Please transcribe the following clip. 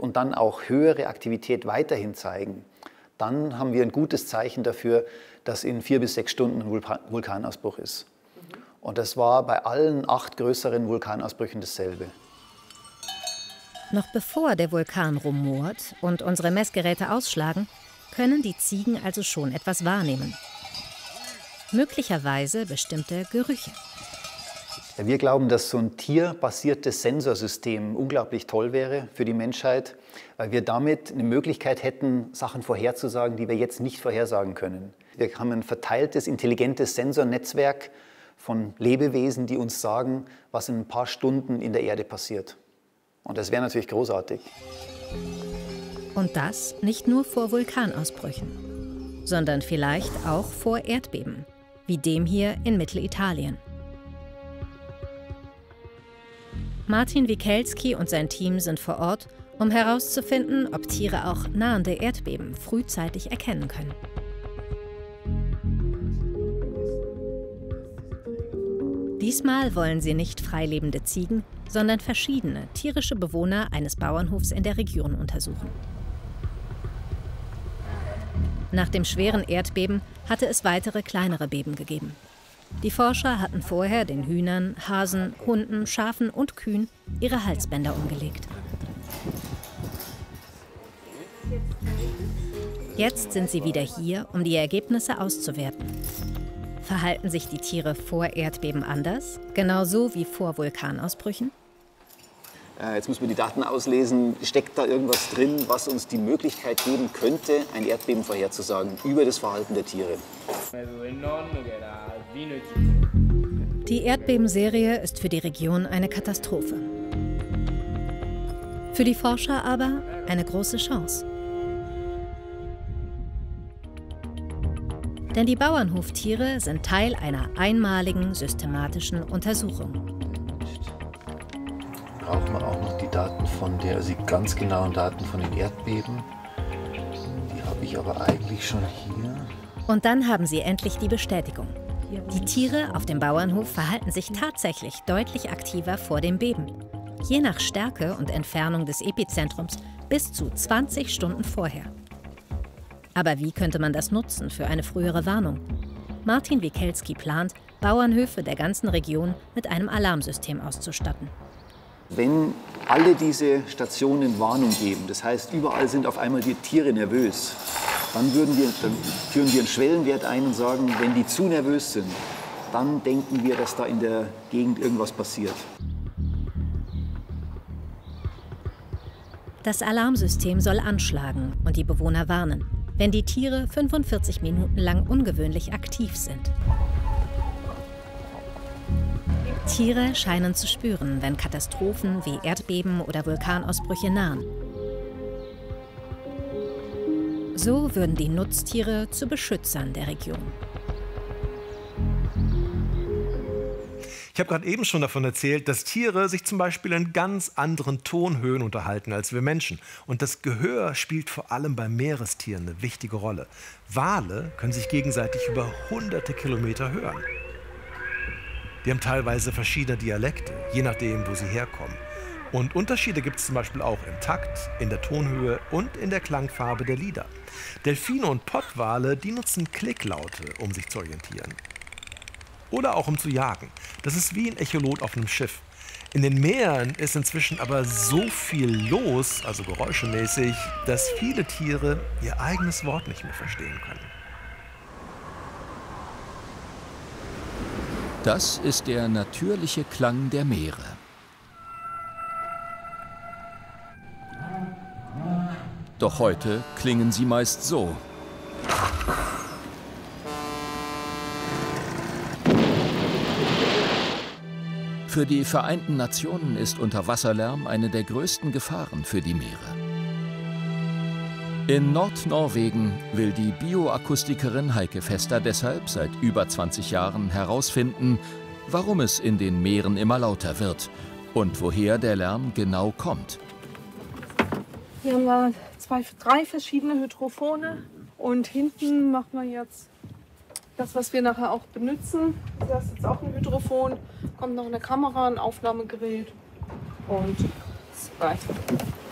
und dann auch höhere Aktivität weiterhin zeigen, dann haben wir ein gutes Zeichen dafür, dass in 4 bis 6 Stunden ein Vulkanausbruch ist. Und das war bei allen 8 größeren Vulkanausbrüchen dasselbe. Noch bevor der Vulkan rumort und unsere Messgeräte ausschlagen, können die Ziegen also schon etwas wahrnehmen. Möglicherweise bestimmte Gerüche. Wir glauben, dass so ein tierbasiertes Sensorsystem unglaublich toll wäre für die Menschheit, weil wir damit eine Möglichkeit hätten, Sachen vorherzusagen, die wir jetzt nicht vorhersagen können. Wir haben ein verteiltes, intelligentes Sensornetzwerk von Lebewesen, die uns sagen, was in ein paar Stunden in der Erde passiert. Und das wäre natürlich großartig. Und das nicht nur vor Vulkanausbrüchen, sondern vielleicht auch vor Erdbeben, wie dem hier in Mittelitalien. Martin Wikelski und sein Team sind vor Ort, um herauszufinden, ob Tiere auch nahende Erdbeben frühzeitig erkennen können. Diesmal wollen sie nicht freilebende Ziegen, sondern verschiedene tierische Bewohner eines Bauernhofs in der Region untersuchen. Nach dem schweren Erdbeben hatte es weitere kleinere Beben gegeben. Die Forscher hatten vorher den Hühnern, Hasen, Hunden, Schafen und Kühen ihre Halsbänder umgelegt. Jetzt sind sie wieder hier, um die Ergebnisse auszuwerten. Verhalten sich die Tiere vor Erdbeben anders, genauso wie vor Vulkanausbrüchen? Jetzt müssen wir die Daten auslesen. Steckt da irgendwas drin, was uns die Möglichkeit geben könnte, ein Erdbeben vorherzusagen über das Verhalten der Tiere? Die Erdbebenserie ist für die Region eine Katastrophe. Für die Forscher aber eine große Chance. Denn die Bauernhoftiere sind Teil einer einmaligen systematischen Untersuchung. Brauchen wir auch noch die Daten also die ganz genauen Daten von den Erdbeben. Die habe ich aber eigentlich schon hier. Und dann haben sie endlich die Bestätigung. Die Tiere auf dem Bauernhof verhalten sich tatsächlich deutlich aktiver vor dem Beben. Je nach Stärke und Entfernung des Epizentrums bis zu 20 Stunden vorher. Aber wie könnte man das nutzen für eine frühere Warnung? Martin Wikelski plant, Bauernhöfe der ganzen Region mit einem Alarmsystem auszustatten. Wenn alle diese Stationen Warnung geben, das heißt, überall sind auf einmal die Tiere nervös, dann führen wir einen Schwellenwert ein und sagen, wenn die zu nervös sind, dann denken wir, dass da in der Gegend irgendwas passiert. Das Alarmsystem soll anschlagen und die Bewohner warnen, wenn die Tiere 45 Minuten lang ungewöhnlich aktiv sind. Tiere scheinen zu spüren, wenn Katastrophen wie Erdbeben oder Vulkanausbrüche nahen. So würden die Nutztiere zu Beschützern der Region. Ich habe gerade eben schon davon erzählt, dass Tiere sich zum Beispiel in ganz anderen Tonhöhen unterhalten als wir Menschen. Und das Gehör spielt vor allem bei Meerestieren eine wichtige Rolle. Wale können sich gegenseitig über hunderte Kilometer hören. Die haben teilweise verschiedene Dialekte, je nachdem, wo sie herkommen. Und Unterschiede gibt es zum Beispiel auch im Takt, in der Tonhöhe und in der Klangfarbe der Lieder. Delfine und Pottwale, die nutzen Klicklaute, um sich zu orientieren. Oder auch um zu jagen. Das ist wie ein Echolot auf einem Schiff. In den Meeren ist inzwischen aber so viel los, also geräuschemäßig, dass viele Tiere ihr eigenes Wort nicht mehr verstehen können. Das ist der natürliche Klang der Meere. Doch heute klingen sie meist so. Für die Vereinten Nationen ist Unterwasserlärm eine der größten Gefahren für die Meere. In Nordnorwegen will die Bioakustikerin Heike Vester deshalb seit über 20 Jahren herausfinden, warum es in den Meeren immer lauter wird und woher der Lärm genau kommt. Hier haben wir 3 verschiedene Hydrophone und hinten machen wir jetzt das, was wir nachher auch benutzen. Das ist jetzt auch ein Hydrophon, kommt noch eine Kamera, ein Aufnahmegerät und so weiter.